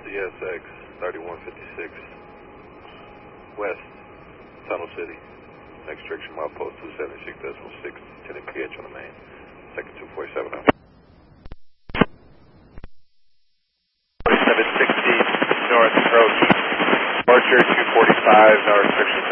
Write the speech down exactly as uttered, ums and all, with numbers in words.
C S X thirty-one fifty-six West, Tunnel City. Next direction, milepost two seventy-six decimal six, Lieutenant P H on the main. Second two forty-seven out. forty-seven sixty north approach. Departure two forty-five, our restriction